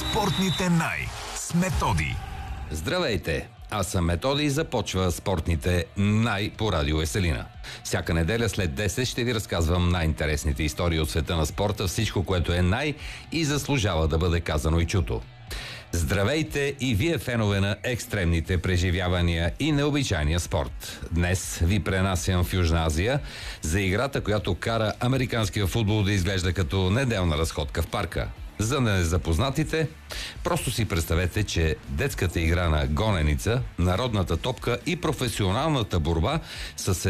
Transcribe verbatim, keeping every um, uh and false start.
Спортните най с Методи. Здравейте! Аз съм Методи и започва спортните най по Радио Веселина. Всяка неделя след десет ще ви разказвам най-интересните истории от света на спорта, всичко, което е най и заслужава да бъде казано и чуто. Здравейте и вие, фенове на екстремните преживявания и необичайния спорт. Днес ви пренасям в Южна Азия за играта, която кара американския футбол да изглежда като неделна разходка в парка. За незапознатите, просто си представете, че детската игра на гоненица, народната топка и професионалната борба са се